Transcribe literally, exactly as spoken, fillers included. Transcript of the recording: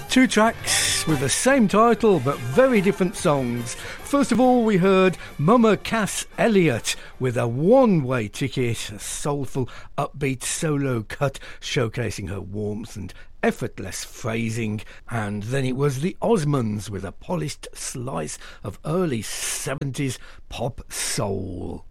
Two tracks with the same title but very different songs. First of all, we heard Mama Cass Elliot with a one-way ticket, a soulful, upbeat solo cut showcasing her warmth and effortless phrasing. And then it was the Osmonds with a polished slice of early seventies pop soul.